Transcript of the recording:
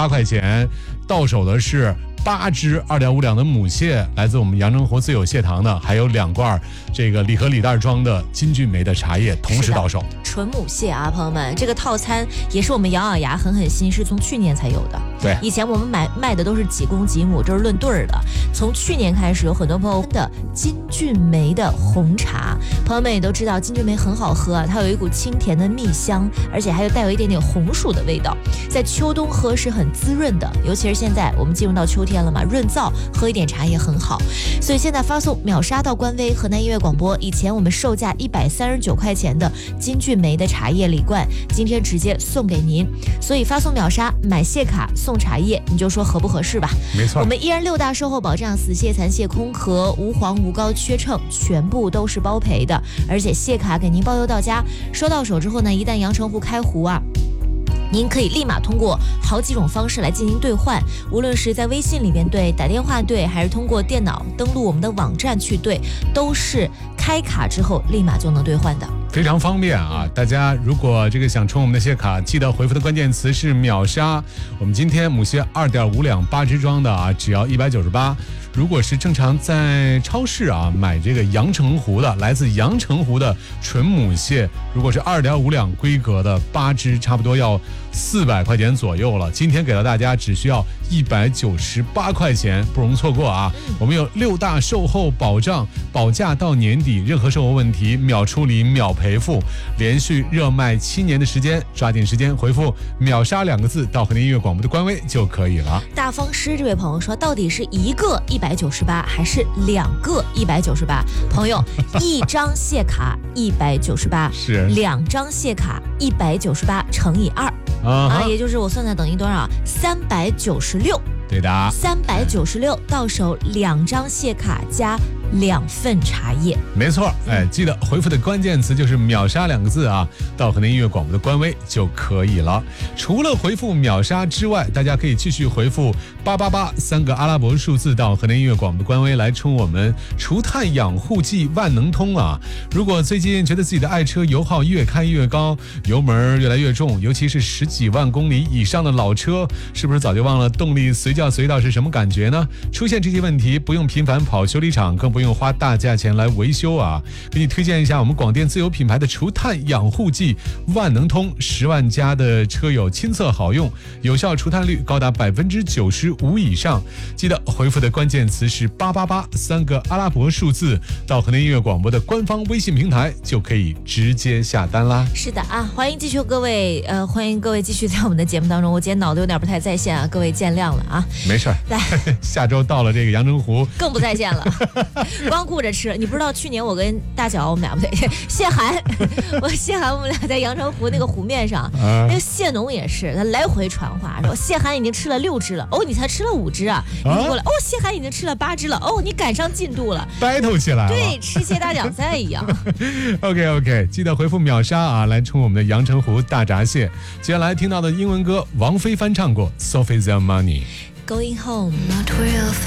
8块钱，到手的是8只2.5两的母蟹，来自我们阳澄湖自有蟹塘的，还有2罐这个礼盒礼袋装的金骏眉的茶叶，同时到手。 纯母蟹啊，朋友们，这个套餐也是我们咬咬牙狠狠心，是从去年才有的。 对， 以前我们卖的都是几公几母，这是论对儿的。从去年开始，有很多朋友的金骏眉的红茶，朋友们也都知道金骏眉很好喝啊，它有一股清甜的蜜香，而且还有带有一点点红薯的味道，在秋冬喝是很滋润的，尤其是现在我们进入到秋天了嘛，润燥，喝一点茶也很好。所以现在发送秒杀到官微河南音乐广播，以前我们售价139块钱的金骏眉的茶叶礼罐，今天直接送给您。所以发送秒杀买蟹卡送茶叶，你就说合不合适吧？ 没错， 我们依然6大售后保障，死蟹、残蟹、空壳、无黄、无膏、缺秤，全部都是包赔的，而且蟹卡给您包邮到家。收到手之后呢，一旦阳澄湖开湖啊，您可以立马通过好几种方式来进行兑换，无论是在微信里边兑、打电话兑，还是通过电脑登录我们的网站去兑，都是开卡之后立马就能兑换的， 非常方便啊！大家如果这个想充我们的蟹卡，记得回复的关键词是秒杀。我们今天母蟹2.5两8只装的啊，只要198。如果是正常在超市啊买这个阳澄湖的，来自阳澄湖的纯母蟹，如果是2.5两规格的8只，差不多要400块钱左右了。今天给到大家只需要198块钱，不容错过啊！我们有6大售后保障，保价到年底，任何售后问题秒处理秒赔付，连续热卖7年的时间，抓紧时间回复秒杀2个字到河南音乐广播的官微就可以了。 大方师这位朋友说，到底是一个198还是2个198？朋友，一张蟹卡198， 是 2张蟹卡198乘以2啊，也就是我算算等于多少？396。 对的 ，396到手2张蟹卡加2份茶叶， 没错。记得回复的关键词就是秒杀2个字啊，到河南音乐广播的官微就可以了。除了回复秒杀之外，大家可以继续回复888 3个阿拉伯数字到河南音乐广播的官微来充我们除碳养护剂万能通啊。如果最近觉得自己的爱车油耗越开越高，油门越来越重，尤其是10几万公里以上的老车，是不是早就忘了动力随叫随到是什么感觉呢？出现这些问题，不用频繁跑修理厂，更不用花大价钱来维修啊！给你推荐一下我们广电自有品牌的除碳养护剂万能通，10万加的车友亲测好用，有效除碳率高达95%以上。记得回复的关键词是888 3个阿拉伯数字到河南音乐广播的官方微信平台，就可以直接下单啦。 是的啊，欢迎各位继续在我们的节目当中。我今天脑子有点不太在线啊，各位见谅了啊。 没事儿，来，下周到了这个阳澄湖更不在线了，光顾着吃。你不知道去年我跟大脚我们俩不对，谢涵我们俩在阳澄湖那个湖面上，那个蟹农也是，他来回传话说谢涵已经吃了6只了，哦，你才吃了5只啊？你过来，哦，谢涵已经吃了8只了，哦，你赶上进度了 ，battle 起来了， 对，吃蟹大奖赛一样。 OK， 记得回复秒杀啊，来冲我们的阳澄湖大闸蟹。接下来听到的英文歌，王菲翻唱过《Sophie's Money》。 Going home。